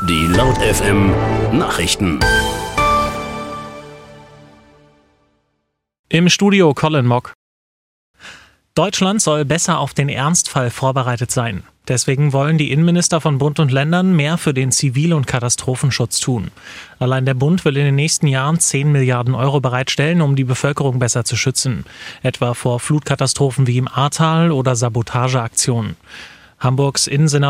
Die Laut FM Nachrichten. Im Studio Colin Mock. Deutschland soll besser auf den Ernstfall vorbereitet sein. Deswegen wollen die Innenminister von Bund und Ländern mehr für den Zivil- und Katastrophenschutz tun. Allein der Bund will in den nächsten Jahren 10 Milliarden Euro bereitstellen, um die Bevölkerung besser zu schützen. Etwa vor Flutkatastrophen wie im Ahrtal oder Sabotageaktionen. Hamburgs Innensenator